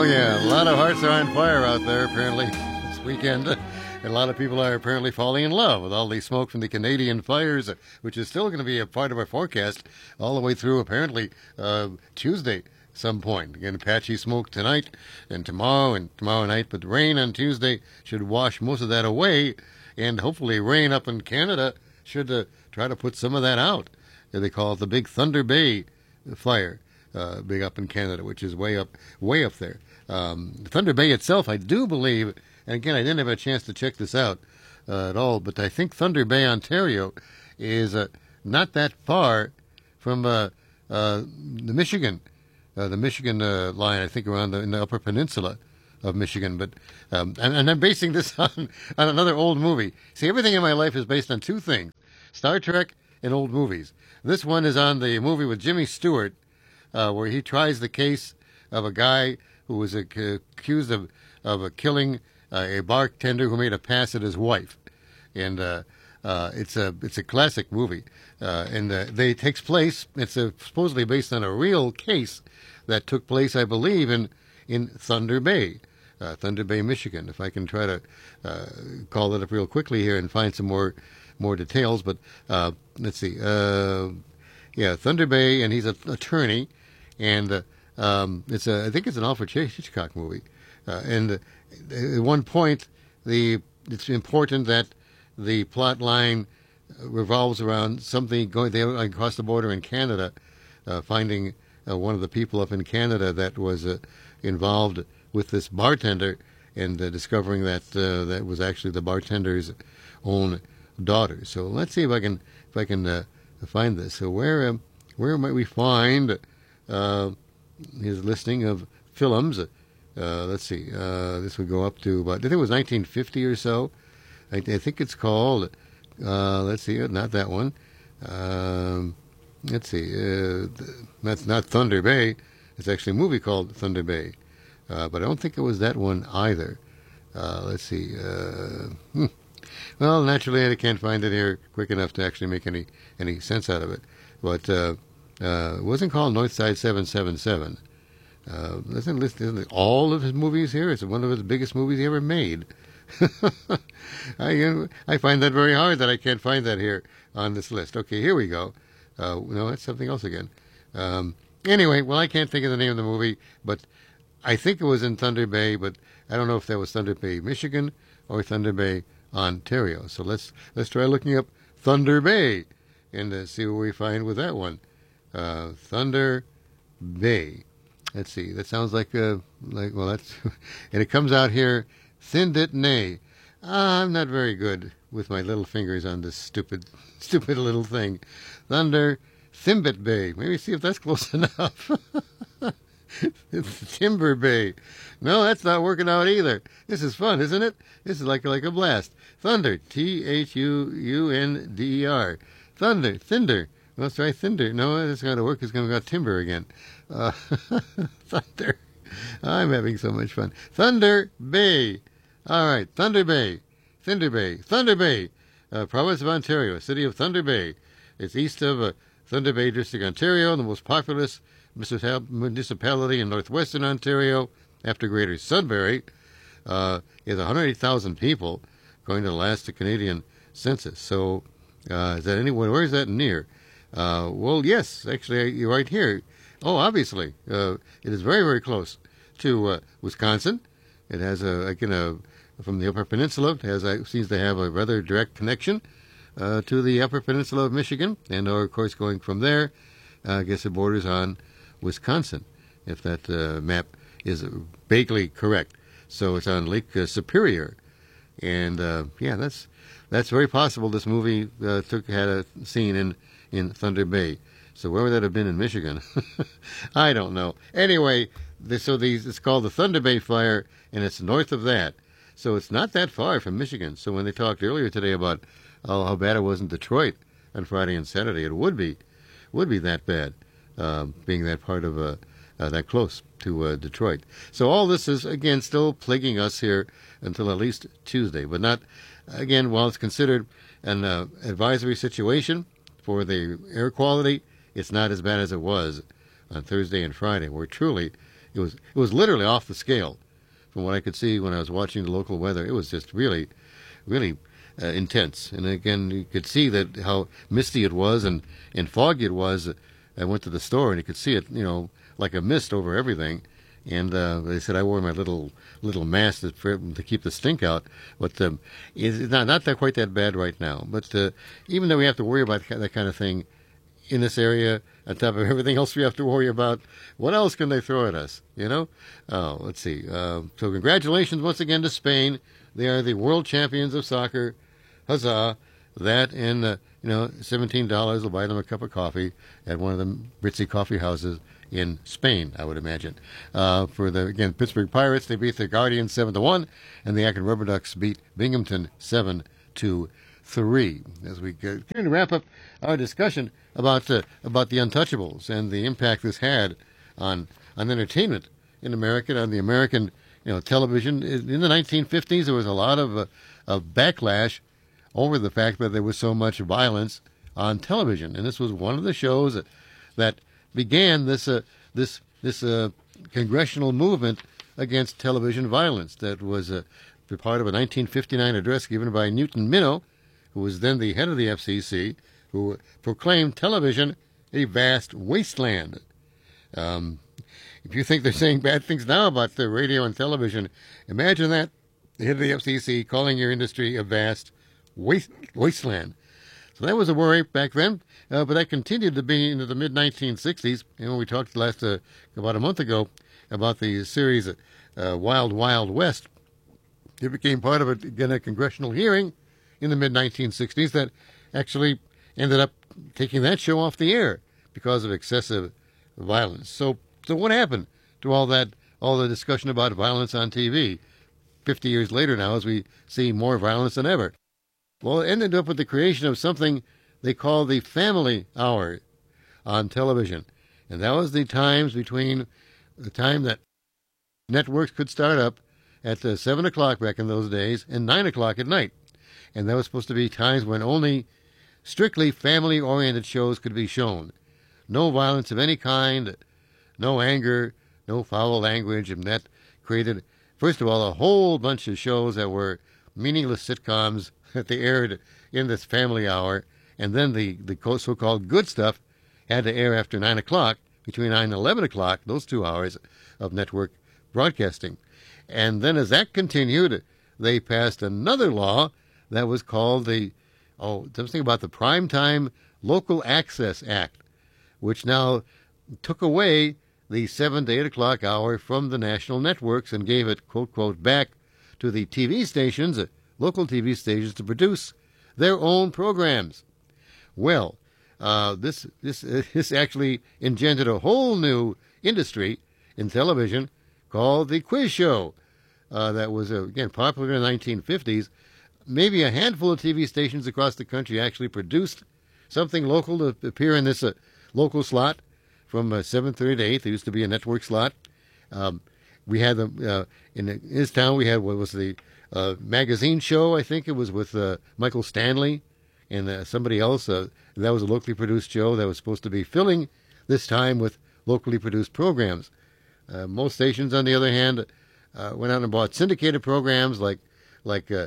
Oh, yeah, a lot of hearts are on fire out there, apparently, this weekend. And a lot of people are apparently falling in love with all the smoke from the Canadian fires, which is still going to be a part of our forecast all the way through, apparently, Tuesday some point. Again, patchy smoke tonight and tomorrow night, but rain on Tuesday should wash most of that away, and hopefully rain up in Canada should try to put some of that out. They call it the Big Thunder Bay fire. Big up in Canada, which is way up there. Thunder Bay itself, I do believe, and again, I didn't have a chance to check this out at all, but I think Thunder Bay, Ontario, is not that far from the Michigan line. I think around in the Upper Peninsula of Michigan. But and I'm basing this on another old movie. See, everything in my life is based on two things: Star Trek and old movies. This one is on the movie with Jimmy Stewart, where he tries the case of a guy who was accused of killing a bartender who made a pass at his wife, and it's a classic movie, and it takes place. It's supposedly based on a real case that took place, I believe, in Thunder Bay, Michigan. If I can try to call it up real quickly here and find some more details, but let's see. Yeah, Thunder Bay, and he's an attorney. And I think it's an Alfred Hitchcock movie. And at one point, it's important that the plot line revolves around something going there across the border in Canada, finding one of the people up in Canada that was involved with this bartender, and discovering that that was actually the bartender's own daughter. So let's see if I can find this. So where might we find his listing of films? Let's see. This would go up to about, I think it was 1950 or so. I think it's called. Let's see. Not that one. Let's see. That's not Thunder Bay. It's actually a movie called Thunder Bay, but I don't think it was that one either. Let's see. Well, naturally, I can't find it here quick enough to actually make any sense out of it. But it wasn't called Northside 777. Isn't all of his movies here? It's one of his biggest movies he ever made. I find that very hard that I can't find that here on this list. Okay, here we go. No, that's something else again. Anyway, well, I can't think of the name of the movie, but I think it was in Thunder Bay, but I don't know if that was Thunder Bay, Michigan, or Thunder Bay, Ontario. So let's try looking up Thunder Bay and see what we find with that one. Thunder Bay. Let's see. That sounds like well, that's and it comes out here. Thindit Nay. I'm not very good with my little fingers on this stupid little thing. Thunder Thimbit Bay. Maybe see if that's close enough. It's Timber Bay. No, that's not working out either. This is fun, isn't it? This is like a blast. Thunder. Thunder. Thunder. Thinder. Let's try Thinder. No, that's going to work. It's going to go timber again. Thunder. I'm having so much fun. Thunder Bay. All right. Thunder Bay. Thunder Bay. Thunder Bay. Province of Ontario. City of Thunder Bay. It's east of Thunder Bay District, Ontario, the most populous municipality in northwestern Ontario after Greater Sudbury. Is 180,000 people, according to the last Canadian census. So, is that anywhere? Where is that near? Well, yes, actually, you're right here. Oh, obviously, it is very, very close to Wisconsin. It has from the Upper Peninsula, it seems to have a rather direct connection to the Upper Peninsula of Michigan, and of course, going from there, I guess it borders on Wisconsin, if that map is vaguely correct. So it's on Lake Superior, and yeah, that's very possible. This movie had a scene in Thunder Bay. So where would that have been in Michigan? I don't know. Anyway, it's called the Thunder Bay Fire, and it's north of that. So it's not that far from Michigan. So when they talked earlier today about how bad it was in Detroit on Friday and Saturday, it would be that bad, being that part of that close to Detroit. So all this is, again, still plaguing us here until at least Tuesday, but not, again, while it's considered an advisory situation for the air quality, it's not as bad as it was on Thursday and Friday, where truly it was literally off the scale from what I could see when I was watching the local weather. It was just really, really intense. And again, you could see that how misty it was and foggy it was. I went to the store and you could see it, like a mist over everything. And they said I wore my little mask to keep the stink out. But it's not quite that bad right now. But even though we have to worry about that kind of thing in this area, on top of everything else we have to worry about, what else can they throw at us? Oh, let's see. So congratulations once again to Spain. They are the world champions of soccer. Huzzah! That and $17 will buy them a cup of coffee at one of the ritzy coffee houses in Spain, I would imagine. For the Pittsburgh Pirates, they beat the Guardians 7-1, and the Akron Rubber Ducks beat Binghamton 7-3. As we kind of wrap up our discussion about the Untouchables and the impact this had on entertainment in America, on the American television. In the 1950s, there was a lot of backlash over the fact that there was so much violence on television, and this was one of the shows that began this congressional movement against television violence. That was part of a 1959 address given by Newton Minow, who was then the head of the FCC, who proclaimed television a vast wasteland. If you think they're saying bad things now about the radio and television, imagine that, the head of the FCC calling your industry a vast wasteland. So that was a worry back then, but that continued to be into the mid-1960s. And when we talked about a month ago about the series Wild Wild West, it became part of a congressional hearing in the mid-1960s that actually ended up taking that show off the air because of excessive violence. So what happened to all the discussion about violence on TV 50 years later now as we see more violence than ever? Well, it ended up with the creation of something they call the Family Hour on television. And that was the times between the time that networks could start up at 7 o'clock back in those days and 9 o'clock at night. And that was supposed to be times when only strictly family-oriented shows could be shown. No violence of any kind, no anger, no foul language. And that created, first of all, a whole bunch of shows that were meaningless sitcoms that they aired in this Family Hour, and then the so-called good stuff had to air after 9 o'clock, between 9 and 11 o'clock, those 2 hours of network broadcasting. And then as that continued, they passed another law that was called something about the Primetime Local Access Act, which now took away the 7 to 8 o'clock hour from the national networks and gave it, quote, quote, back to the TV stations, local TV stations, to produce their own programs. Well, this actually engendered a whole new industry in television called the quiz show. That was, again, popular in the 1950s. Maybe a handful of TV stations across the country actually produced something local to appear in this local slot from 7:30 to 8. There used to be a network slot. We had in his town. We had what was the magazine show. I think it was with Michael Stanley and somebody else. That was a locally produced show that was supposed to be filling this time with locally produced programs. Most stations, on the other hand, went out and bought syndicated programs like the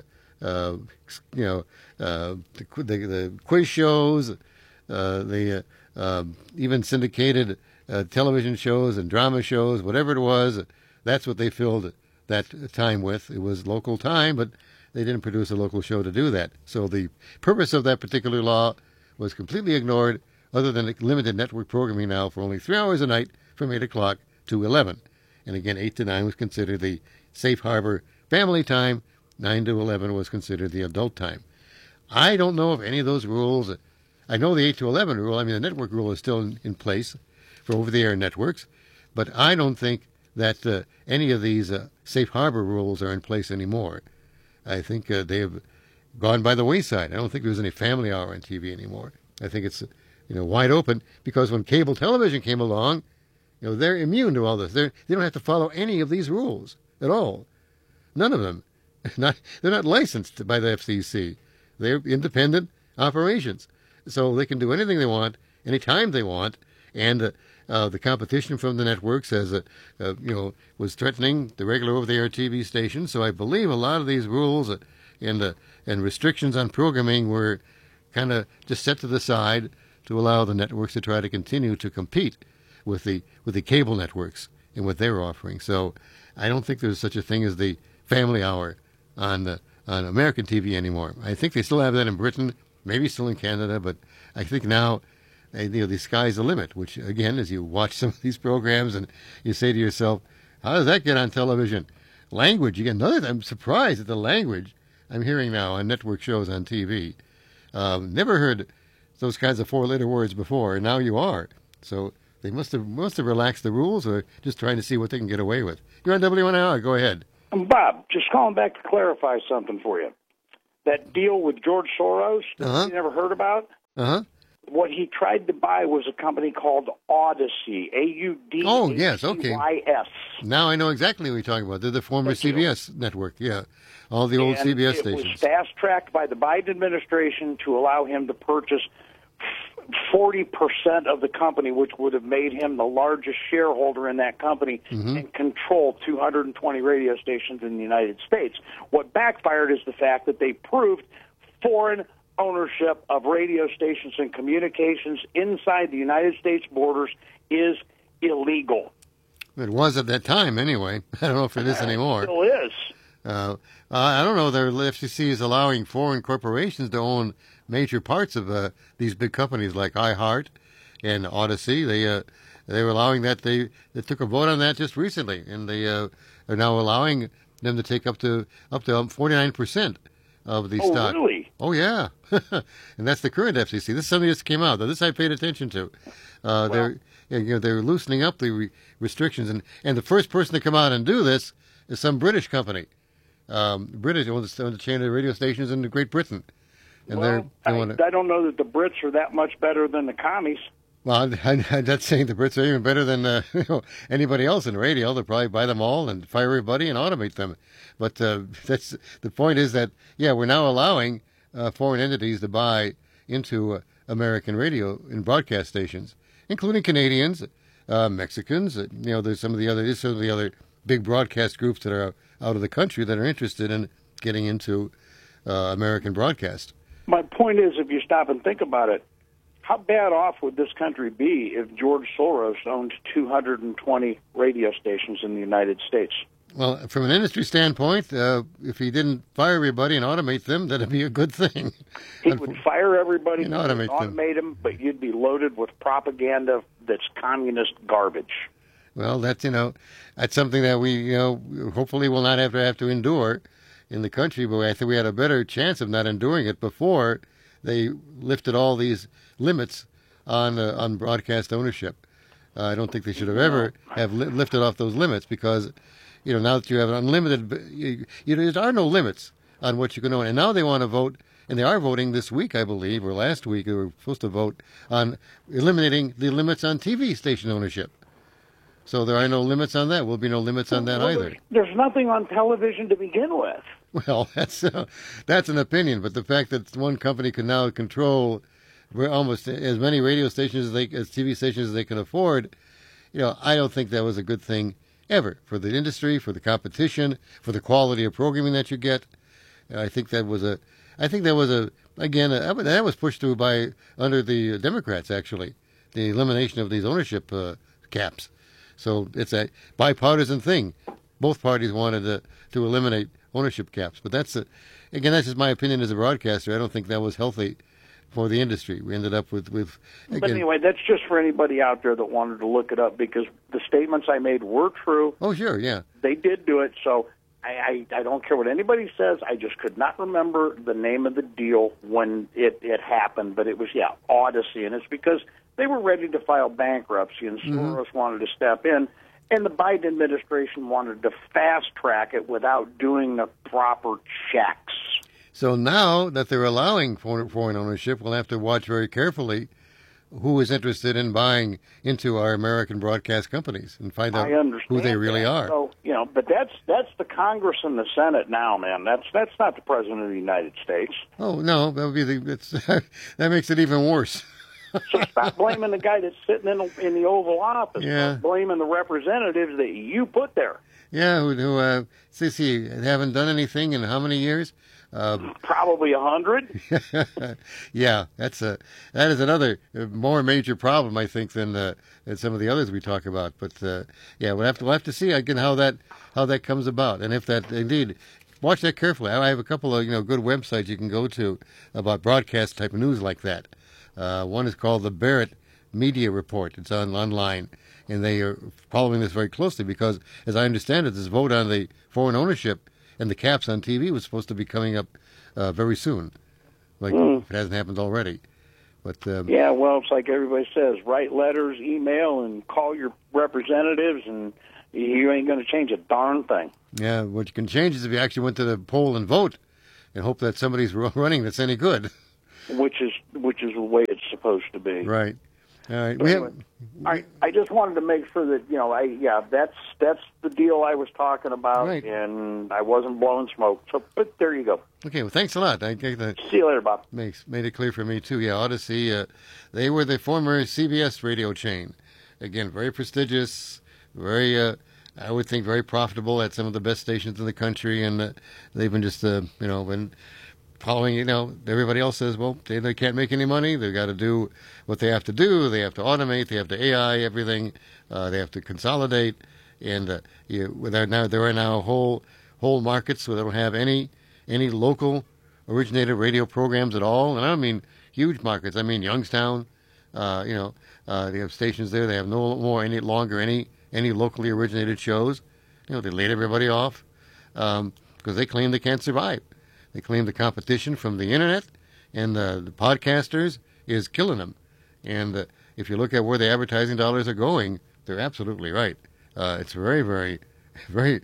quiz shows, even syndicated television shows and drama shows, whatever it was. That's what they filled that time with. It was local time, but they didn't produce a local show to do that. So the purpose of that particular law was completely ignored, other than limited network programming now for only 3 hours a night from 8 o'clock to 11. And again, 8 to 9 was considered the safe harbor family time. 9 to 11 was considered the adult time. I don't know if any of those rules, I know the 8 to 11 rule, the network rule is still in place for over-the-air networks, but I don't think that any of these safe harbor rules are in place anymore. I think they've gone by the wayside. I don't think there's any Family Hour on TV anymore. I think it's wide open, because when cable television came along, they're immune to all this. They don't have to follow any of these rules at all. None of them. They're not licensed by the FCC. They're independent operations. So they can do anything they want, anytime they want, and The competition from the networks was threatening the regular over-the-air TV stations. So I believe a lot of these rules and restrictions on programming were kind of just set to the side to allow the networks to try to continue to compete with the cable networks and what they're offering. So I don't think there's such a thing as the family hour on American TV anymore. I think they still have that in Britain, maybe still in Canada, but I think now the sky's the limit, which, again, as you watch some of these programs and you say to yourself, how does that get on television? Language, again, I'm surprised at the language I'm hearing now on network shows on TV. Never heard those kinds of four-letter words before, and now you are. So they must have relaxed the rules, or just trying to see what they can get away with. You're on WNIR. Go ahead. Bob, just calling back to clarify something for you. That deal with George Soros that you never heard about? Uh-huh. What he tried to buy was a company called Audacy, A-U-D-A-C-Y-S. Oh, yes, okay. Now I know exactly what you're talking about. They're the former CBS network, yeah. All the old CBS stations. It was fast-tracked by the Biden administration to allow him to purchase 40% of the company, which would have made him the largest shareholder in that company and control 220 radio stations in the United States. What backfired is the fact that they proved foreign ownership of radio stations and communications inside the United States borders is illegal. It was at that time, anyway. I don't know if it is anymore. It still is. I don't know. The FCC is allowing foreign corporations to own major parts of these big companies like iHeart and Odyssey. They were allowing that. They took a vote on that just recently, and they are now allowing them to take up to 49% of the stock. Oh, really? Oh, yeah. And that's the current FCC. This is something that just came out. This I paid attention to. They're loosening up the restrictions, and the first person to come out and do this is some British company. British own the chain of radio stations in Great Britain. And I don't know that the Brits are that much better than the commies. Well, I'm not saying the Brits are even better than anybody else in radio. They'll probably buy them all and fire everybody and automate them. But that's the point is that, we're now allowing foreign entities to buy into American radio and broadcast stations, including Canadians, Mexicans. There's some of the other big broadcast groups that are out of the country that are interested in getting into American broadcast. My point is, if you stop and think about it, how bad off would this country be if George Soros owned 220 radio stations in the United States? Well, from an industry standpoint, if he didn't fire everybody and automate them, that'd be a good thing. He would fire everybody and automate them, but you'd be loaded with propaganda that's communist garbage. Well, that's something that we hopefully will not have to endure in the country. But I think we had a better chance of not enduring it before they lifted all these limits on broadcast ownership. I don't think they should have ever have lifted off those limits because now that you have unlimited, there are no limits on what you can own. And now they want to vote, and they are voting this week, I believe, or last week. They were supposed to vote on eliminating the limits on TV station ownership. So there are no limits on that. Will be no limits on that either. There's nothing on television to begin with. Well, that's an opinion, but the fact that one company can now control almost as many radio stations as TV stations as they can afford, I don't think that was a good thing ever for the industry, for the competition, for the quality of programming that you get. I think that was that was pushed through under the Democrats, actually, the elimination of these ownership caps. So it's a bipartisan thing. Both parties wanted to eliminate ownership caps, but that's just my opinion as a broadcaster. I don't think that was healthy for the industry. We ended up with again, but anyway, that's just for anybody out there that wanted to look it up because the statements I made were true. Oh, sure, yeah. They did do it, so I don't care what anybody says. I just could not remember the name of the deal when it happened, but it was, Odyssey, and it's because they were ready to file bankruptcy, and Soros wanted to step in, and the Biden administration wanted to fast-track it without doing the proper checks. So now that they're allowing foreign ownership, we'll have to watch very carefully who is interested in buying into our American broadcast companies and find out who they really are. So, but that's the Congress and the Senate now, man. That's not the President of the United States. Oh no, that would be that makes it even worse. So stop blaming the guy that's sitting in the Oval Office. Yeah. Stop blaming the representatives that you put there. Yeah, who Sissy, haven't done anything in how many years? Probably 100. Yeah, that is another more major problem, I think, than some of the others we talk about. But yeah, we'll have to see again how that comes about, and if that indeed. Watch that carefully. I have a couple of good websites you can go to about broadcast type of news like that. One is called the Barrett Media Report. It's online, and they are following this very closely because, as I understand it, this vote on the foreign ownership and the caps on TV was supposed to be coming up very soon, if it hasn't happened already. But yeah, well, it's like everybody says: write letters, email, and call your representatives, and you ain't going to change a darn thing. Yeah, what you can change is if you actually went to the poll and vote, and hope that somebody's running that's any good. Which is the way it's supposed to be. Right. All right. Anyway, I just wanted to make sure that that's the deal I was talking about, right. And I wasn't blowing smoke. So, but there you go. Okay. Well, thanks a lot. See you later, Bob. Made it clear for me too. Yeah, Odyssey. They were the former CBS radio chain. Again, very prestigious, very. I would think very profitable at some of the best stations in the country, and they've been just been following. Everybody else says, well, they can't make any money. They've got to do what they have to do. They have to automate. They have to AI everything. They have to consolidate, and there are now whole markets where they don't have any local originated radio programs at all. And I don't mean huge markets. I mean Youngstown. They have stations there. They have no more any longer any locally originated shows. They laid everybody off because they claim they can't survive. They claim the competition from the internet and the podcasters is killing them. And if you look at where the advertising dollars are going, they're absolutely right. It's very, very, very,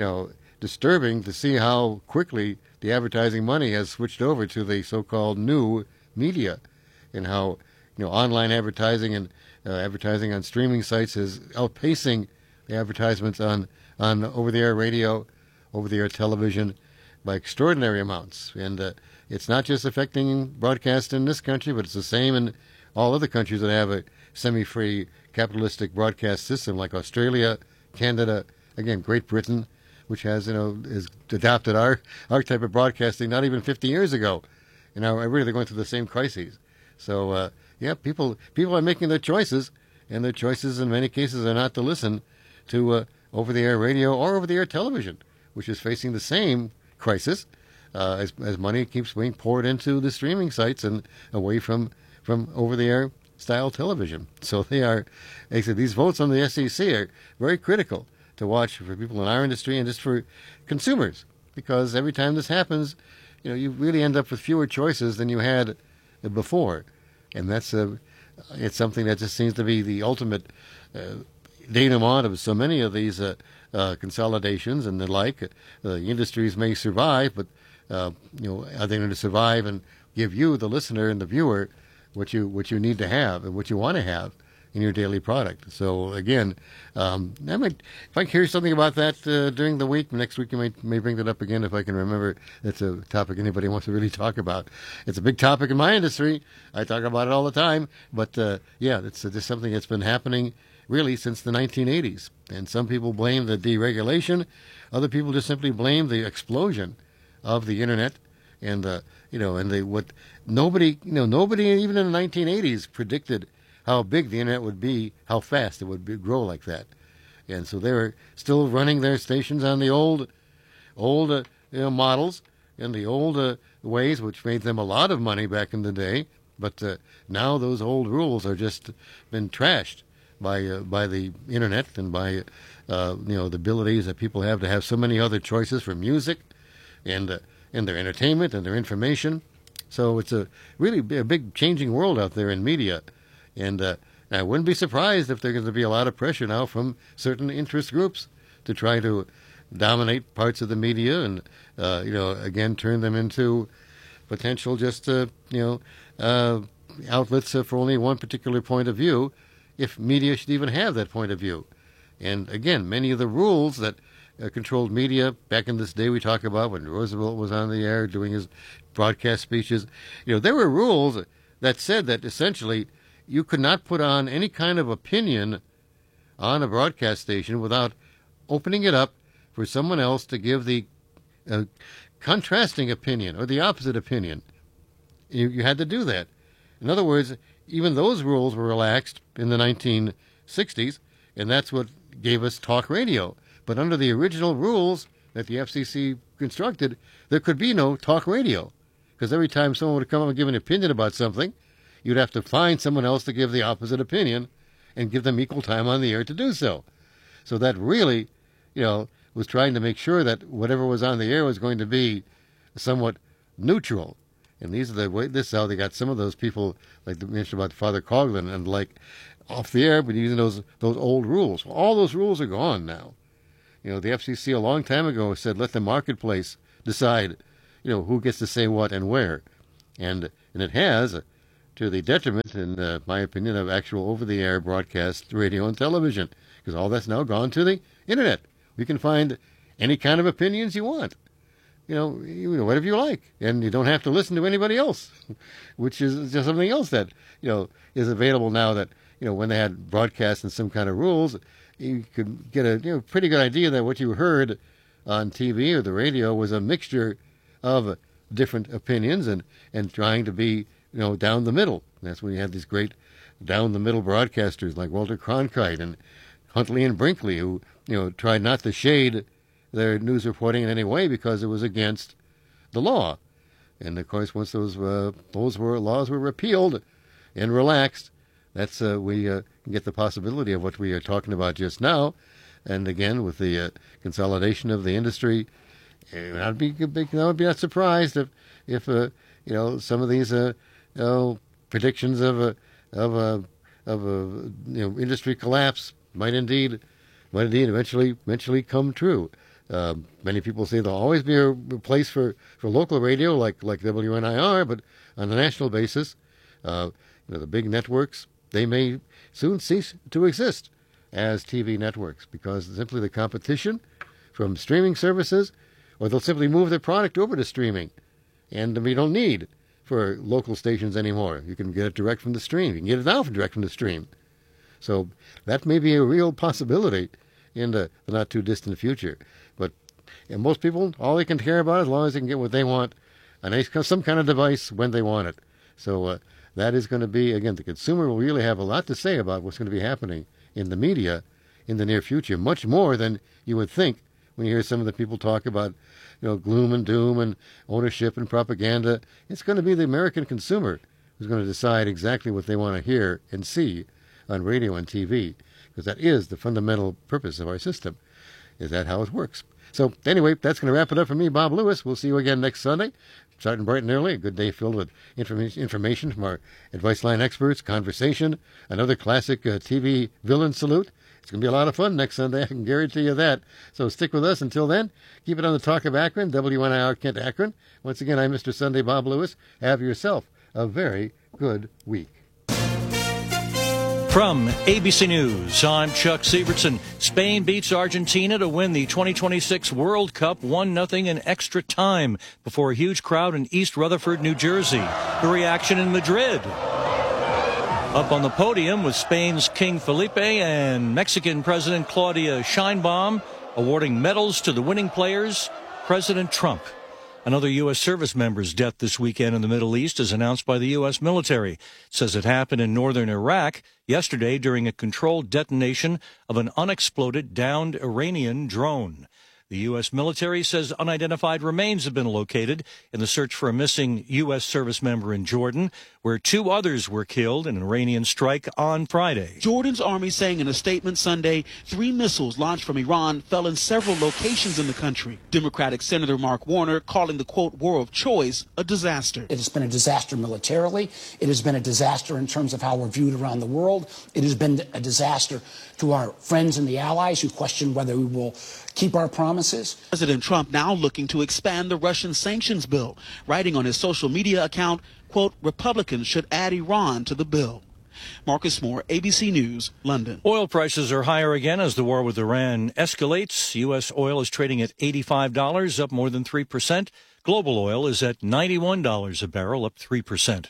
disturbing to see how quickly the advertising money has switched over to the so-called new media, and how online advertising and advertising on streaming sites is outpacing the advertisements on over-the-air radio, over-the-air television by extraordinary amounts. And it's not just affecting broadcast in this country, but it's the same in all other countries that have a semi-free capitalistic broadcast system, like Australia, Canada, again, Great Britain, which has adopted our type of broadcasting not even 50 years ago. Really they're going through the same crises. So yeah, people are making their choices, and their choices in many cases are not to listen to over-the-air radio or over-the-air television, which is facing the same crisis as money keeps being poured into the streaming sites and away from over-the-air style television. So these votes on the SEC are very critical to watch for people in our industry and just for consumers, because every time this happens, you really end up with fewer choices than you had before. And that's it's something that just seems to be the ultimate denouement of so many of these consolidations and the like. The industries may survive, but are they going to survive and give you, the listener and the viewer, what you need to have and what you want to have in your daily product? So again, if I hear something about that during the week, next week you may bring that up again if I can remember. It's a topic anybody wants to really talk about. It's a big topic in my industry. I talk about it all the time. But yeah, it's just something that's been happening really since the 1980s. And some people blame the deregulation. Other people just simply blame the explosion of the internet. And nobody even in the 1980s predicted how big the internet would be, how fast it would grow like that. And so they were still running their stations on the old models and the old ways, which made them a lot of money back in the day. But now those old rules are just been trashed by the internet and by the abilities that people have to have so many other choices for music and their entertainment and their information. So it's a big changing world out there in media. And I wouldn't be surprised if there's going to be a lot of pressure now from certain interest groups to try to dominate parts of the media and, again, turn them into potential just, outlets for only one particular point of view, if media should even have that point of view. And, again, many of the rules that controlled media back in this day we talk about when Roosevelt was on the air doing his broadcast speeches, there were rules that said that essentially you could not put on any kind of opinion on a broadcast station without opening it up for someone else to give the contrasting opinion or the opposite opinion. You had to do that. In other words, even those rules were relaxed in the 1960s, and that's what gave us talk radio. But under the original rules that the FCC constructed, there could be no talk radio, because every time someone would come up and give an opinion about something, you'd have to find someone else to give the opposite opinion and give them equal time on the air to do so. So that really, was trying to make sure that whatever was on the air was going to be somewhat neutral. And this is how they got some of those people, like they mentioned about Father Coughlin, and like off the air, but using those old rules. Well, all those rules are gone now. The FCC a long time ago said, let the marketplace decide, who gets to say what and where. And it has, to the detriment, in my opinion, of actual over-the-air broadcast radio and television, because all that's now gone to the Internet. We can find any kind of opinions you want. Whatever you like, and you don't have to listen to anybody else, which is just something else that, is available now that, when they had broadcasts and some kind of rules, you could get a, pretty good idea that what you heard on TV or the radio was a mixture of different opinions and trying to be, down the middle. And that's when you had these great down the middle broadcasters like Walter Cronkite and Huntley and Brinkley, who, tried not to shade their news reporting in any way because it was against the law. And of course, once those laws were repealed and relaxed, that's we can get the possibility of what we are talking about just now. And again, with the consolidation of the industry, I would be not surprised if some of these predictions of industry collapse might indeed eventually come true. Many people say there'll always be a place for local radio like WNIR, but on a national basis, the big networks, they may soon cease to exist as TV networks because simply the competition from streaming services, or they'll simply move their product over to streaming, and we don't need for local stations anymore. You can get it direct from the stream. You can get it now direct from the stream. So that may be a real possibility in the not too distant future. But most people, all they can care about, as long as they can get what they want, some kind of device when they want it. So that is going to be, again, the consumer will really have a lot to say about what's going to be happening in the media in the near future, much more than you would think when you hear some of the people talk about, gloom and doom and ownership and propaganda. It's going to be the American consumer who's going to decide exactly what they want to hear and see on radio and TV, because that is the fundamental purpose of our system. Is that how it works? So anyway, that's going to wrap it up for me, Bob Lewis. We'll see you again next Sunday, starting bright and early. A good day filled with information from our advice line experts, conversation, another classic TV villain salute. It's going to be a lot of fun next Sunday, I can guarantee you that. So stick with us until then. Keep it on the Talk of Akron, WNIR Kent Akron. Once again, I'm Mr. Sunday Bob Lewis. Have yourself a very good week. From ABC News, I'm Chuck Sievertson. Spain beats Argentina to win the 2026 World Cup 1-0 in extra time before a huge crowd in East Rutherford, New Jersey. The reaction in Madrid. Up on the podium with Spain's King Felipe and Mexican President Claudia Sheinbaum awarding medals to the winning players, President Trump. Another U.S. service member's death this weekend in the Middle East is announced by the U.S. military. It says it happened in northern Iraq yesterday during a controlled detonation of an unexploded downed Iranian drone. The U.S. military says unidentified remains have been located in the search for a missing U.S. service member in Jordan, where 2 others were killed in an Iranian strike on Friday. Jordan's army saying in a statement Sunday 3 missiles launched from Iran fell in several locations in the country. Democratic Senator Mark Warner calling the, quote, war of choice a disaster. It has been a disaster militarily. It has been a disaster in terms of how we're viewed around the world. It has been a disaster to our friends and the allies who question whether we will keep our promises. President Trump now looking to expand the Russian sanctions bill, writing on his social media account, quote, Republicans should add Iran to the bill. Marcus Moore, ABC News, London. Oil prices are higher again as the war with Iran escalates. U.S. oil is trading at $85, up more than 3%. Global oil is at $91 a barrel, up 3%.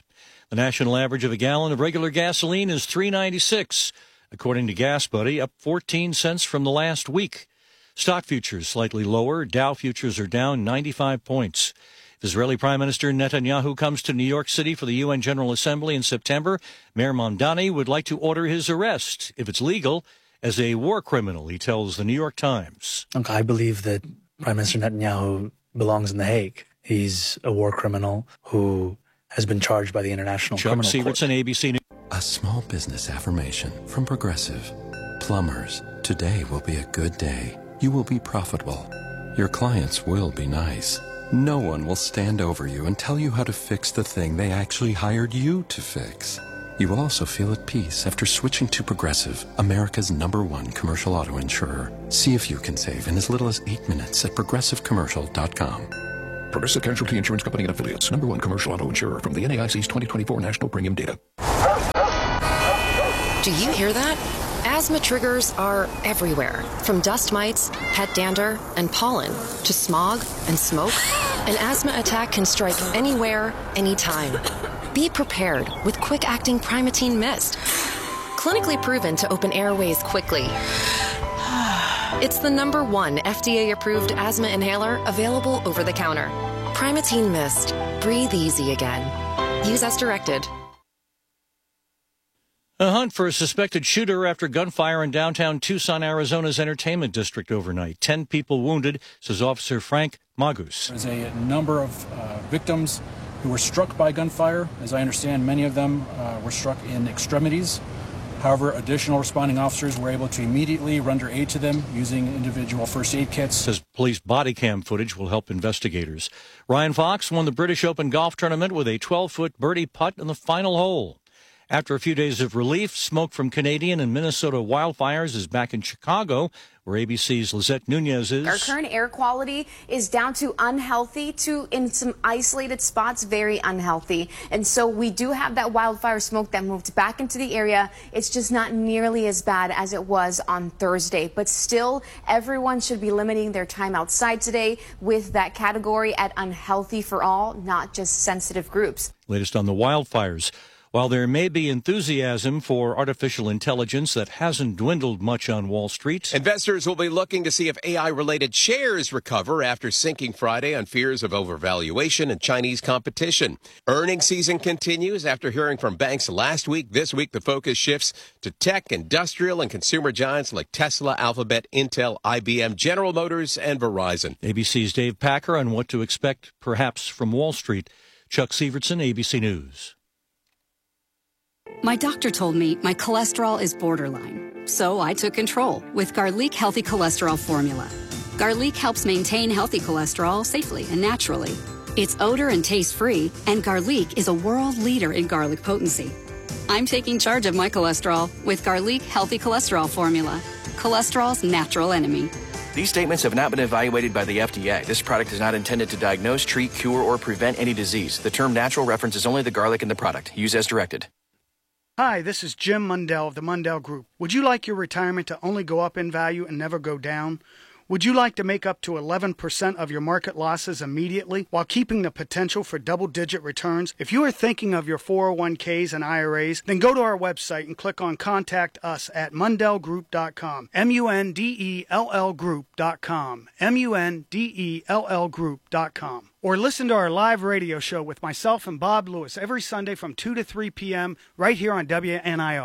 The national average of a gallon of regular gasoline is $3.96, according to Gas Buddy, up 14 cents from the last week. Stock futures slightly lower. Dow futures are down 95 points. If Israeli Prime Minister Netanyahu comes to New York City for the UN General Assembly in September, Mayor Mamdani would like to order his arrest, if it's legal, as a war criminal, he tells the New York Times. I believe that Prime Minister Netanyahu belongs in The Hague. He's a war criminal who has been charged by the International Criminal Court. Chuck Sievertson, ABC News. A small business affirmation from Progressive. Plumbers, today will be a good day. You will be profitable. Your clients will be nice. No one will stand over you and tell you how to fix the thing they actually hired you to fix. You will also feel at peace after switching to Progressive, America's #1 commercial auto insurer. See if you can save in as little as 8 minutes at progressivecommercial.com. Progressive Casualty Insurance Company and Affiliates, #1 commercial auto insurer from the NAIC's 2024 National Premium Data. Do you hear that? Asthma triggers are everywhere, from dust mites, pet dander, and pollen, to smog and smoke. An asthma attack can strike anywhere, anytime. Be prepared with quick-acting Primatene Mist. Clinically proven to open airways quickly. It's the #1 FDA-approved asthma inhaler available over the counter. Primatene Mist. Breathe easy again. Use as directed. A hunt for a suspected shooter after gunfire in downtown Tucson, Arizona's entertainment district overnight. 10 people wounded, says Officer Frank Magus. There's a number of victims who were struck by gunfire. As I understand, many of them were struck in extremities. However, additional responding officers were able to immediately render aid to them using individual first aid kits. Says police body cam footage will help investigators. Ryan Fox won the British Open golf tournament with a 12-foot birdie putt in the final hole. After a few days of relief, smoke from Canadian and Minnesota wildfires is back in Chicago, where ABC's Lizette Nunez is. Our current air quality is down to unhealthy to, in some isolated spots, very unhealthy. And so we do have that wildfire smoke that moved back into the area. It's just not nearly as bad as it was on Thursday. But still, everyone should be limiting their time outside today with that category at unhealthy for all, not just sensitive groups. Latest on the wildfires. While there may be enthusiasm for artificial intelligence that hasn't dwindled much on Wall Street, investors will be looking to see if AI-related shares recover after sinking Friday on fears of overvaluation and Chinese competition. Earnings season continues after hearing from banks last week. This week, the focus shifts to tech, industrial, and consumer giants like Tesla, Alphabet, Intel, IBM, General Motors, and Verizon. ABC's Dave Packer on what to expect, perhaps, from Wall Street. Chuck Sievertson, ABC News. My doctor told me my cholesterol is borderline, so I took control with Garlic Healthy Cholesterol Formula. Garlic helps maintain healthy cholesterol safely and naturally. It's odor and taste-free, and Garlic is a world leader in garlic potency. I'm taking charge of my cholesterol with Garlic Healthy Cholesterol Formula, cholesterol's natural enemy. These statements have not been evaluated by the FDA. This product is not intended to diagnose, treat, cure, or prevent any disease. The term natural references only the garlic in the product. Use as directed. Hi, this is Jim Mundell of the Mundell Group. Would you like your retirement to only go up in value and never go down? Would you like to make up to 11% of your market losses immediately while keeping the potential for double-digit returns? If you are thinking of your 401ks and IRAs, then go to our website and click on Contact Us at MundellGroup.com. MUNDELL Group.com. MUNDELL Group.com. Or listen to our live radio show with myself and Bob Lewis every Sunday from 2 to 3 p.m. right here on WNIR.